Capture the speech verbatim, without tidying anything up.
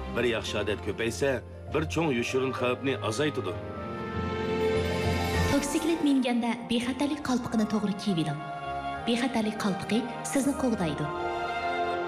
Bir yaxshi odat ko'paysa, bir cho'ng yoshirin xavfni azaytadi. Toksiklet minganda bexatarlik qalpıqını to'g'ri kiyib oling. Bexatarlik qalpıqi sizni qo'g'daydi.